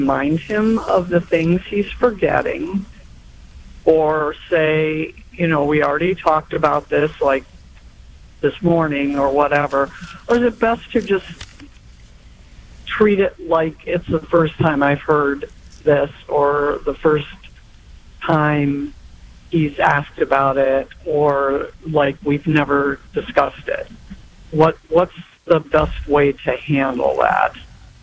remind him of the things he's forgetting, or say, we already talked about this, like this morning or whatever? Or is it best to just treat it like it's the first time I've heard this, or the first time he's asked about it, or like we've never discussed it? What's the best way to handle that?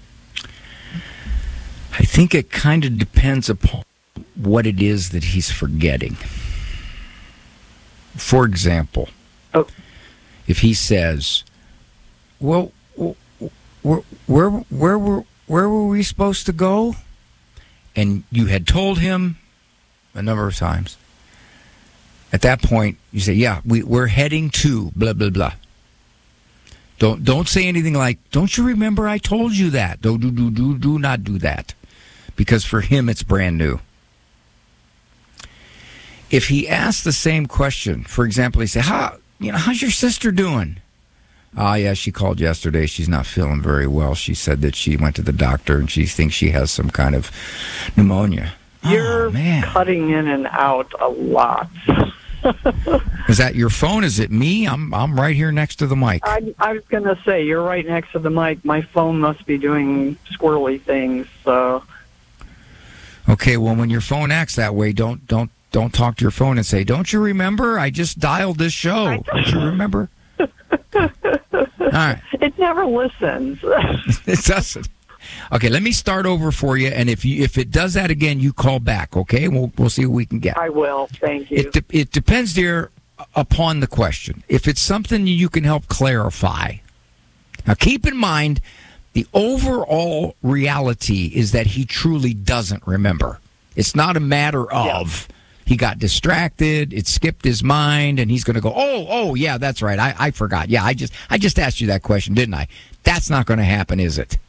I think it kind of depends upon what it is that he's forgetting. For example, if he says, well, where were we supposed to go? And you had told him a number of times. At that point, you say, yeah, we're heading to blah, blah, blah. Don't say anything like, don't you remember I told you that? Do not do that. Because for him, it's brand new. If he asks the same question, for example, he say, how's your sister doing? Yeah, she called yesterday. She's not feeling very well. She said that she went to the doctor and she thinks she has some kind of pneumonia. You're cutting in and out a lot. Is that your phone? Is it me? I'm right here next to the mic. I was going to say, you're right next to the mic. My phone must be doing squirrely things. So. Okay, well, when your phone acts that way, don't talk to your phone and say, don't you remember? I just dialed this show. Don't you remember? All right. It never listens. It doesn't. Okay, let me start over for you, and if it does that again, you call back, okay? We'll see what we can get. I will. Thank you. It depends, dear, upon the question. If it's something you can help clarify. Now, keep in mind, the overall reality is that he truly doesn't remember. It's not a matter of he got distracted, it skipped his mind, and he's going to go, oh, yeah, that's right, I forgot. Yeah, I just asked you that question, didn't I? That's not going to happen, is it?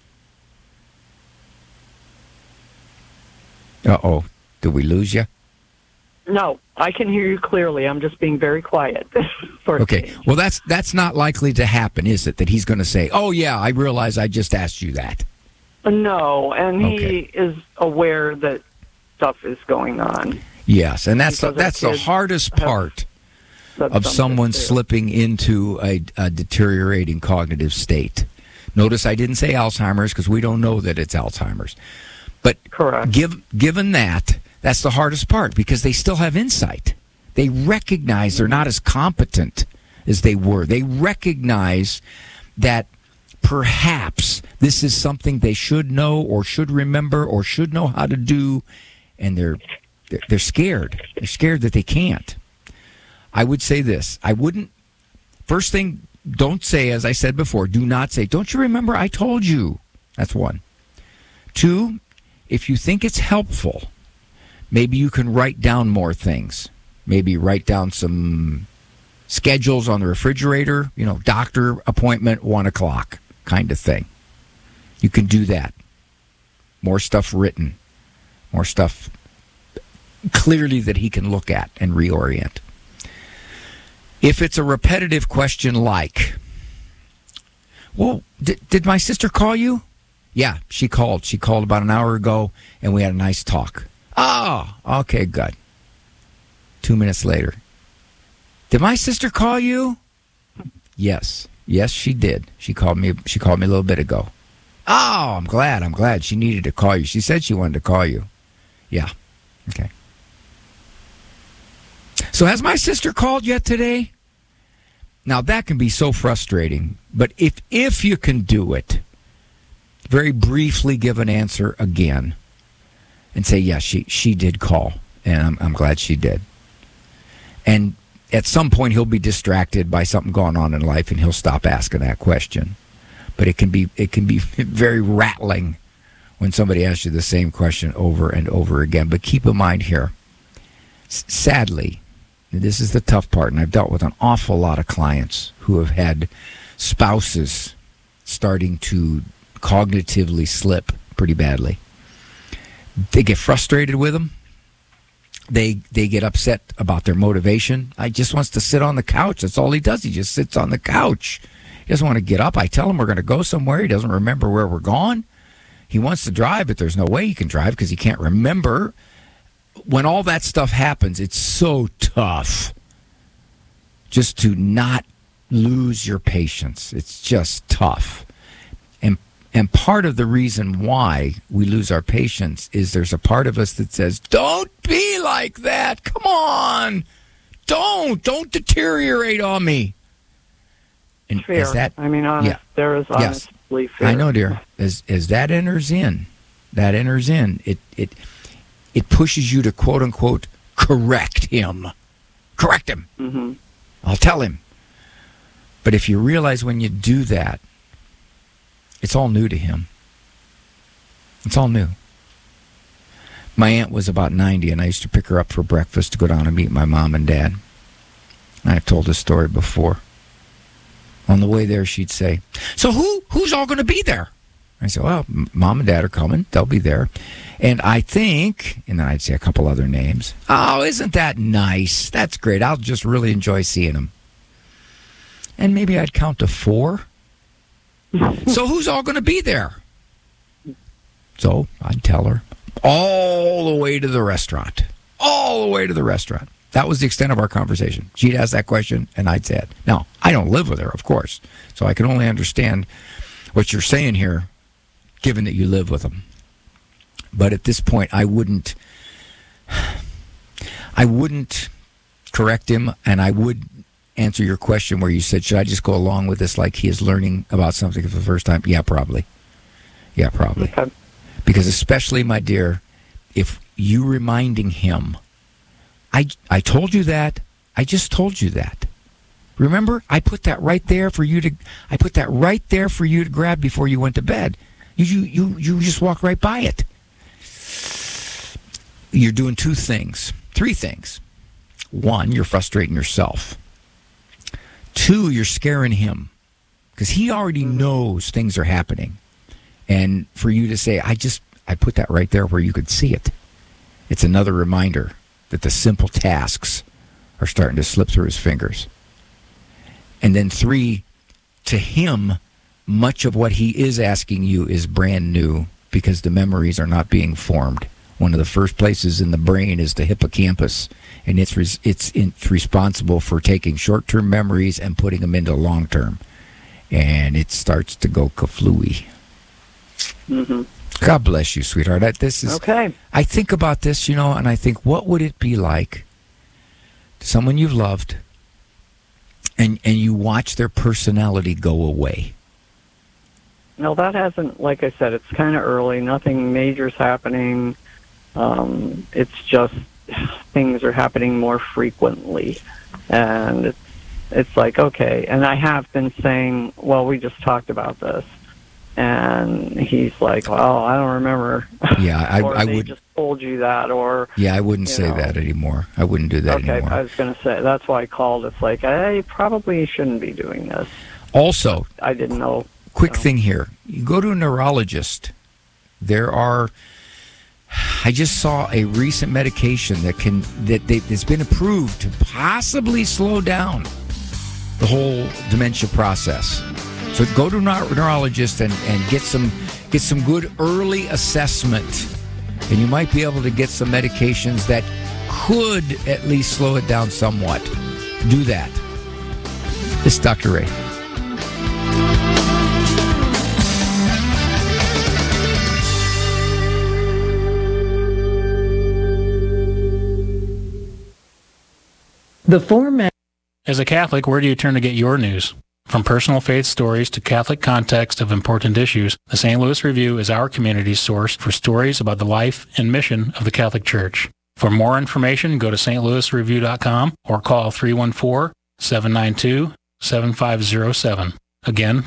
Uh-oh. Did we lose you? No, I can hear you clearly. I'm just being very quiet. Okay. Well, that's not likely to happen, is it? That he's going to say, oh, yeah, I realize I just asked you that. No, and he is aware that stuff is going on. Yes, and that's the hardest part of someone slipping into a deteriorating cognitive state. Notice I didn't say Alzheimer's because we don't know that it's Alzheimer's. But correct. Given that, that's the hardest part because they still have insight. They recognize they're not as competent as they were. They recognize that perhaps this is something they should know or should remember or should know how to do, and they're scared. They're scared that they can't. I would say this. First thing, don't say, as I said before, do not say, don't you remember I told you? That's one. Two, if you think it's helpful, maybe you can write down more things. Maybe write down some schedules on the refrigerator, doctor appointment, 1:00 kind of thing. You can do that. More stuff written. More stuff clearly that he can look at and reorient. If it's a repetitive question like, well, did my sister call you? Yeah, she called. She called about an hour ago, and we had a nice talk. Oh, okay, good. 2 minutes later. Did my sister call you? Yes. Yes, she did. She called me a little bit ago. Oh, I'm glad. She needed to call you. She said she wanted to call you. Yeah. Okay. So has my sister called yet today? Now, that can be so frustrating, but if you can do it, very briefly give an answer again and say, yes, she did call, and I'm glad she did. And at some point, he'll be distracted by something going on in life, and he'll stop asking that question. But it can be very rattling when somebody asks you the same question over and over again. But keep in mind here, sadly, this is the tough part, and I've dealt with an awful lot of clients who have had spouses starting to cognitively slip pretty badly. They get frustrated with them. They get upset about their motivation. I just wants to sit on the couch. That's all he does. He just sits on the couch. He doesn't want to get up. I tell him we're going to go somewhere. He doesn't remember where we're going. He wants to drive, but there's no way he can drive because he can't remember. When all that stuff happens, it's so tough just to not lose your patience. It's just tough. And part of the reason why we lose our patience is there's a part of us that says, don't be like that. Come on. Don't deteriorate on me. And fear. There is honestly fear. I know, dear. As that enters in, it pushes you to, quote unquote, correct him. Correct him. Mm-hmm. I'll tell him. But if you realize when you do that, it's all new to him. It's all new. My aunt was about 90, and I used to pick her up for breakfast to go down and meet my mom and dad. I've told this story before. On the way there, she'd say, so who's all going to be there? I said, well, Mom and Dad are coming. They'll be there. And I think, and then I'd say a couple other names. Oh, isn't that nice? That's great. I'll just really enjoy seeing them. And maybe I'd count to 4. So who's all going to be there? So I'd tell her, all the way to the restaurant. All the way to the restaurant. That was the extent of our conversation. She'd ask that question, and I'd say it. Now, I don't live with her, of course, so I can only understand what you're saying here, given that you live with them. But at this point, I wouldn't correct him, and I would answer your question where you said, should I just go along with this like he is learning about something for the first time? Yeah, probably. Okay. Because especially, my dear, if you reminding him, I told you that, I just told you that. Remember, I put that right there for you to grab before you went to bed. You just walked right by it. You're doing 3 things. 1, you're frustrating yourself. 2, you're scaring him because he already knows things are happening. And for you to say, I put that right there where you could see it. It's another reminder that the simple tasks are starting to slip through his fingers. And then 3, to him, much of what he is asking you is brand new because the memories are not being formed. One of the first places in the brain is the hippocampus, and it's responsible for taking short-term memories and putting them into long-term. And it starts to go kaflooey. Mm-hmm. God bless you, sweetheart. This is okay. I think about this, and I think, what would it be like someone you've loved and you watch their personality go away? No, that hasn't, like I said, it's kind of early. Nothing major's happening. It's just things are happening more frequently. And it's like, okay. And I have been saying, well, we just talked about this. And he's like, well, I don't remember. Yeah, I they would just told you that, or yeah, I wouldn't say that anymore. I wouldn't do that anymore. Okay, I was going to say that's why I called. It's like I probably shouldn't be doing this. Also, I didn't know. Quick thing here: you go to a neurologist. I just saw a recent medication that's been approved to possibly slow down the whole dementia process. So go to a neurologist and get some good early assessment, and you might be able to get some medications that could at least slow it down somewhat. Do that. This is Dr. Ray. The format. As a Catholic, where do you turn to get your news? From personal faith stories to Catholic context of important issues, the St. Louis Review is our community's source for stories about the life and mission of the Catholic Church. For more information, go to stlouisreview.com or call 314-792-7507. Again,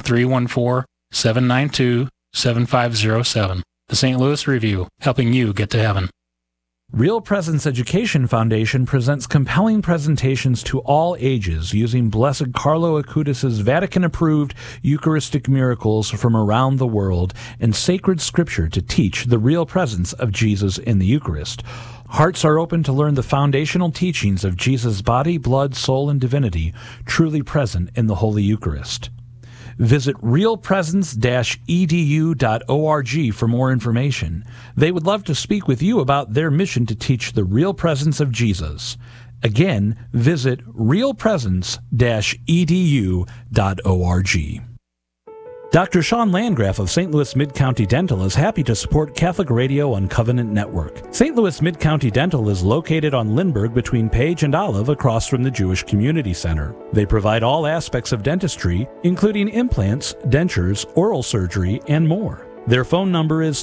314-792-7507. The St. Louis Review, helping you get to heaven. Real Presence Education Foundation presents compelling presentations to all ages using Blessed Carlo Acutis' Vatican-approved Eucharistic miracles from around the world and sacred scripture to teach the real presence of Jesus in the Eucharist. Hearts are open to learn the foundational teachings of Jesus' body, blood, soul, and divinity truly present in the Holy Eucharist. Visit realpresence-edu.org for more information. They would love to speak with you about their mission to teach the real presence of Jesus. Again, visit realpresence-edu.org. Dr. Sean Landgraf of St. Louis Mid-County Dental is happy to support Catholic Radio on Covenant Network. St. Louis Mid-County Dental is located on Lindbergh between Page and Olive across from the Jewish Community Center. They provide all aspects of dentistry, including implants, dentures, oral surgery, and more. Their phone number is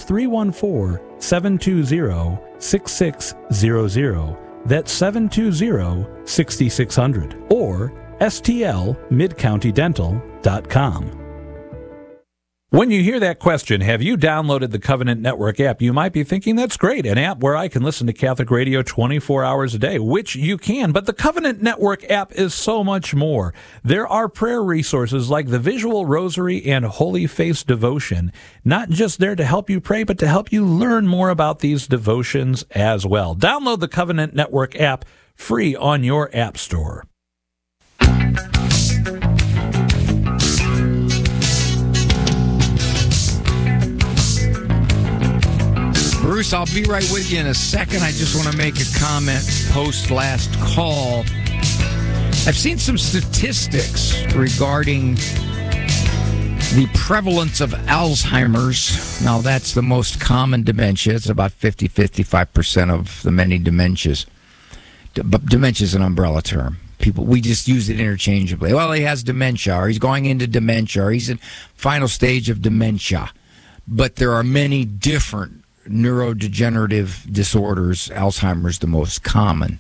314-720-6600. That's 720-6600. Or stlmidcountydental.com. When you hear that question, have you downloaded the Covenant Network app? You might be thinking, that's great, an app where I can listen to Catholic radio 24 hours a day, which you can, but the Covenant Network app is so much more. There are prayer resources like the Visual Rosary and Holy Face Devotion, not just there to help you pray, but to help you learn more about these devotions as well. Download the Covenant Network app free on your app store. Bruce, I'll be right with you in a second. I just want to make a comment post last call. I've seen some statistics regarding the prevalence of Alzheimer's. Now, that's the most common dementia. It's about 55% of the many dementias. But dementia is an umbrella term. We just use it interchangeably. Well, he has dementia, or he's going into dementia, or he's in final stage of dementia. But there are many different neurodegenerative disorders. Alzheimer's the most common.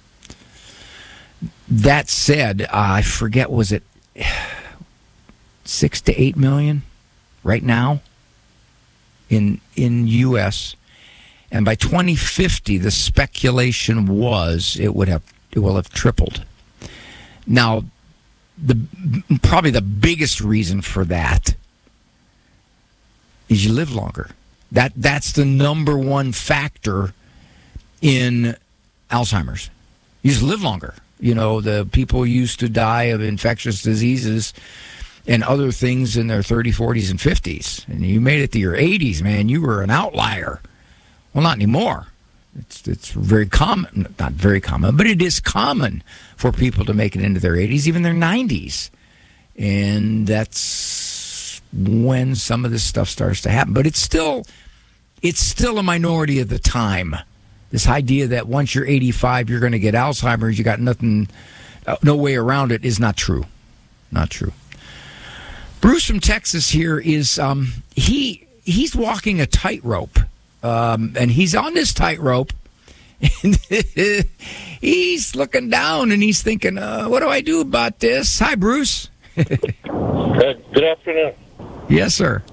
That said, I forget, was it 6 to 8 million right now in U.S. And by 2050, the speculation was it will have tripled. Now, probably the biggest reason for that is you live longer. That's the number one factor in Alzheimer's. You just live longer. You know, the people used to die of infectious diseases and other things in their 30s, 40s, and 50s. And you made it to your 80s, man. You were an outlier. Well, not anymore. It's very common. Not very common, but it is common for people to make it into their 80s, even their 90s. And that's when some of this stuff starts to happen. But it's still a minority of the time. This idea that once you're 85, you're going to get Alzheimer's, you got nothing, no way around it, is not true. Not true. Bruce from Texas here is, he's walking a tightrope. And he's on this tightrope. And he's looking down and he's thinking, what do I do about this? Hi, Bruce. Good afternoon. Yes, sir.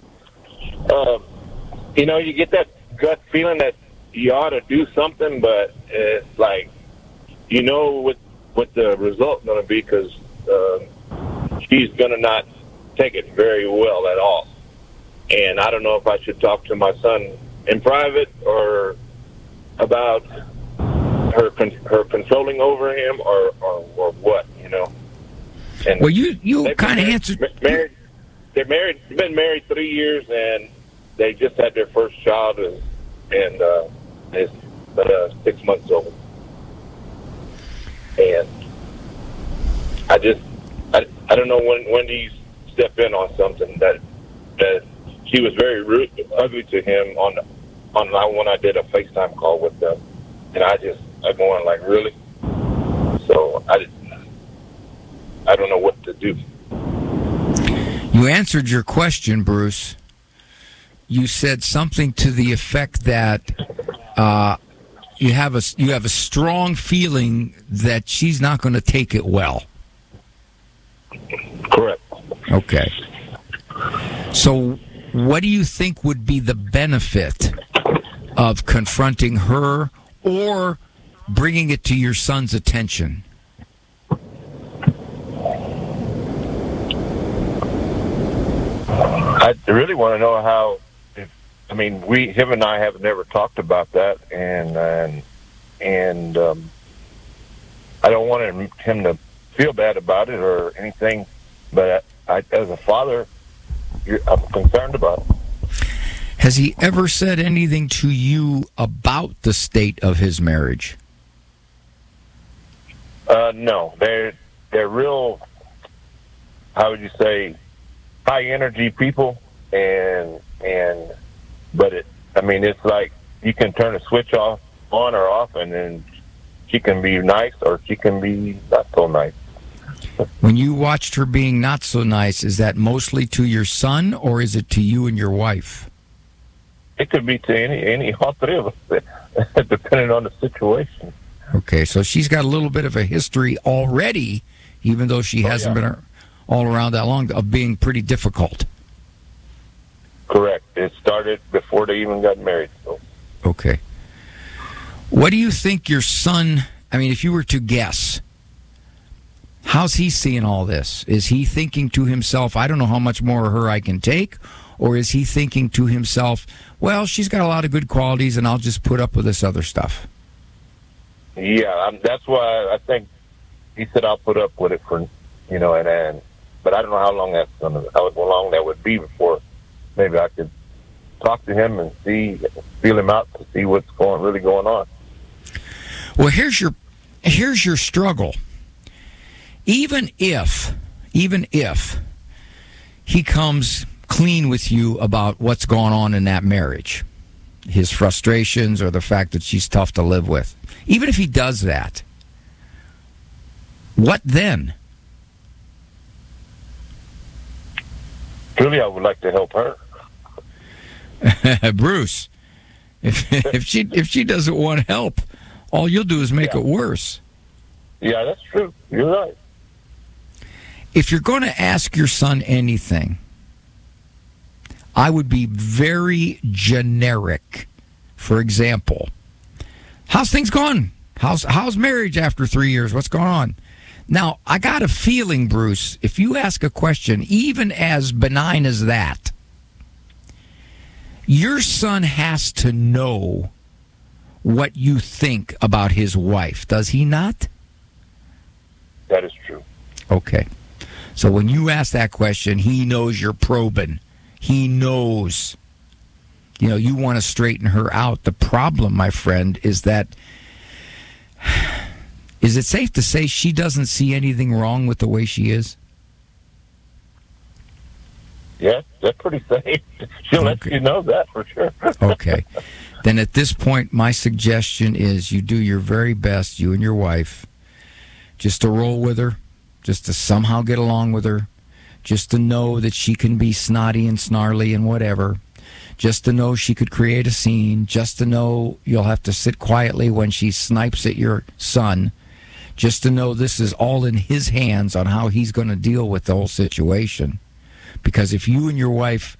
You get that gut feeling that you ought to do something, but it's like, what the result's going to be, because she's going to not take it very well at all. And I don't know if I should talk to my son in private or about her controlling over him or what, And well, you kind of answered. They've been married 3 years, and they just had their first child, and it's 6 months old. And I don't know when do you step in on something that she was very rude, ugly to him on when I did a FaceTime call with them, and I'm going like, really? So I don't know what to do. You answered your question, Bruce. You said something to the effect that you have a strong feeling that she's not going to take it well. Correct. Okay. So what do you think would be the benefit of confronting her or bringing it to your son's attention? I really want to know how. Him and I have never talked about that, and I don't want him to feel bad about it or anything. But as a father, I'm concerned about it. Has he ever said anything to you about the state of his marriage? No, they're real. How would you say? High energy people, but it's like you can turn a switch on or off, and then she can be nice or she can be not so nice. When you watched her being not so nice, is that mostly to your son or is it to you and your wife? It could be to any all three of us, depending on the situation. Okay, so she's got a little bit of a history already, even though she hasn't been all around that long, of being pretty difficult. Correct. It started before they even got married. So. Okay. What do you think your son, if you were to guess, how's he seeing all this? Is he thinking to himself, I don't know how much more of her I can take? Or is he thinking to himself, well, she's got a lot of good qualities and I'll just put up with this other stuff? Yeah, that's why I think he said I'll put up with it for, but I don't know how long how long that would be before maybe I could talk to him and feel him out to see what's really going on. Well, here's your struggle. Even if he comes clean with you about what's going on in that marriage, his frustrations or the fact that she's tough to live with, even if he does that, what then? Really, I would like to help her. Bruce, if she doesn't want help, all you'll do is make it worse. Yeah, that's true. You're right. If you're going to ask your son anything, I would be very generic. For example, how's things going? How's marriage after 3 years? What's going on? Now, I got a feeling, Bruce, if you ask a question, even as benign as that, your son has to know what you think about his wife. Does he not? That is true. Okay. So when you ask that question, he knows you're probing. He knows, you want to straighten her out. The problem, my friend, is that, is it safe to say she doesn't see anything wrong with the way she is? Yeah, that's pretty safe. She'll let you know that for sure. Okay. Then at this point, my suggestion is you do your very best, you and your wife, just to roll with her, just to somehow get along with her, just to know that she can be snotty and snarly and whatever, just to know she could create a scene, just to know you'll have to sit quietly when she snipes at your son, just to know this is all in his hands on how he's going to deal with the whole situation. Because if you and your wife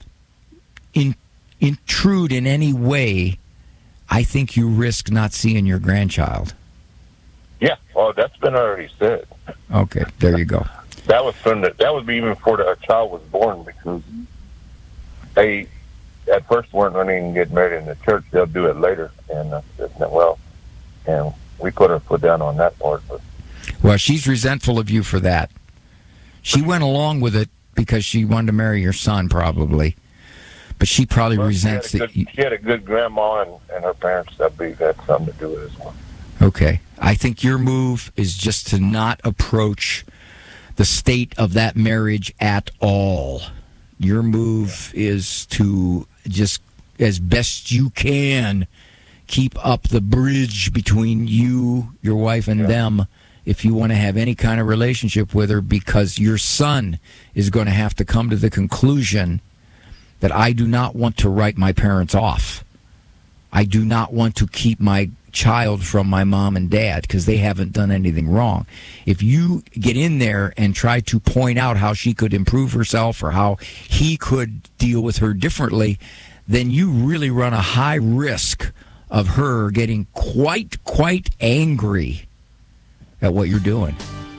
intrude in any way, I think you risk not seeing your grandchild. Yeah, well, that's been already said. Okay, there you go. That would be even before our child was born, because they at first weren't going to even get married in the church. They'll do it later, and and we put our foot down on that part. But. Well, she's resentful of you for that. She went along with it because she wanted to marry your son, probably. But she probably resents that. She had a good grandma, and her parents had something to do with it as well. Okay. I think your move is just to not approach the state of that marriage at all. Your move is to just, as best you can, keep up the bridge between you, your wife, and them if you want to have any kind of relationship with her, because your son is going to have to come to the conclusion that I do not want to write my parents off. I do not want to keep my child from my mom and dad because they haven't done anything wrong. If you get in there and try to point out how she could improve herself or how he could deal with her differently, then you really run a high risk of her getting quite angry at what you're doing.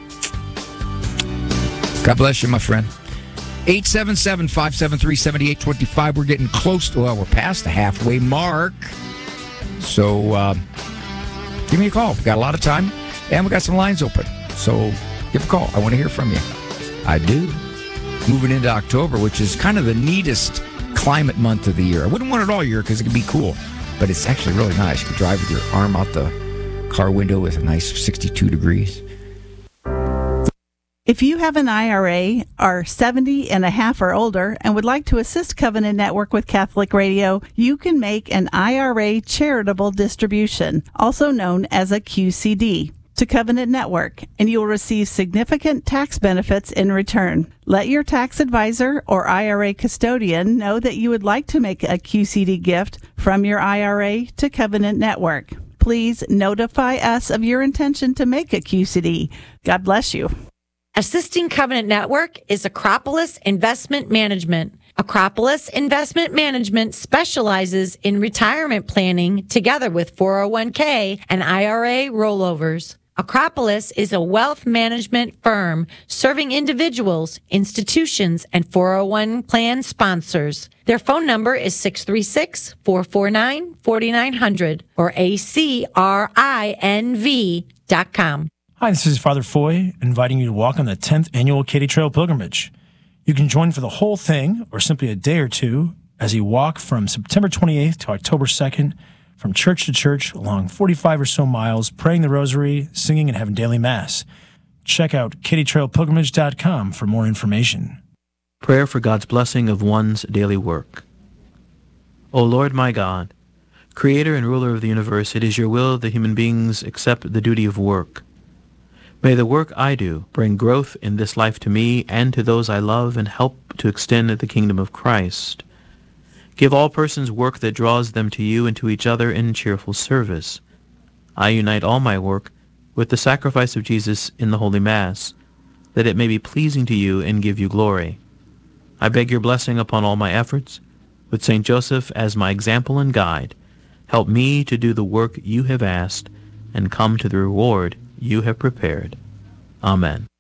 God bless you, my friend. 877-573-7825. We're getting close to, we're past the halfway mark. So give me a call. We've got a lot of time, and we got some lines open. So give a call. I want to hear from you. I do. moving into October, which is kind of the neatest climate month of the year. I wouldn't want it all year because it can be cool, but it's actually really nice. You can drive with your arm out the car window with a nice 62 degrees. If you have an IRA, are 70 and a half or older, and would like to assist Covenant Network with Catholic Radio, you can make an IRA charitable distribution, also known as a QCD, to Covenant Network, and you will receive significant tax benefits in return. Let your tax advisor or IRA custodian know that you would like to make a QCD gift from your IRA to Covenant Network. Please notify us of your intention to make a QCD. God bless you. Assisting Covenant Network is Acropolis Investment Management. Acropolis Investment Management specializes in retirement planning together with 401k and IRA rollovers. Acropolis is a wealth management firm serving individuals, institutions, and 401 plan sponsors. Their phone number is 636-449-4900 or acrinv.com. Hi, this is Father Foy, inviting you to walk on the 10th Annual Katy Trail Pilgrimage. You can join for the whole thing, or simply a day or two, as you walk from September 28th to October 2nd, from church to church, along 45 or so miles, praying the rosary, singing, and having daily Mass. Check out katytrailpilgrimage.com for more information. Prayer for God's blessing of one's daily work. O Lord my God, Creator and ruler of the universe, it is your will that human beings accept the duty of work. May the work I do bring growth in this life to me and to those I love and help to extend the kingdom of Christ. Give all persons work that draws them to you and to each other in cheerful service. I unite all my work with the sacrifice of Jesus in the Holy Mass, that it may be pleasing to you and give you glory. I beg your blessing upon all my efforts, with St. Joseph as my example and guide. Help me to do the work you have asked and come to the reward you have prepared. Amen.